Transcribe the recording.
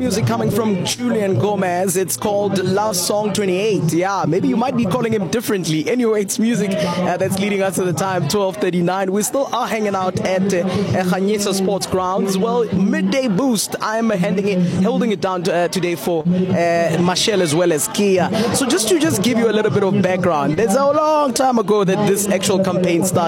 Music coming from Julian Gomez. It's called Love Song 28. Yeah, maybe you might be calling him differently. Anyway, it's music that's leading us to the time 12:39. We still are hanging out at Khanyisa Sports Grounds. Well, midday boost. I'm holding it down today for Mashel as well as Kia. So just to give you a little bit of background, there's a long time ago that this actual campaign started.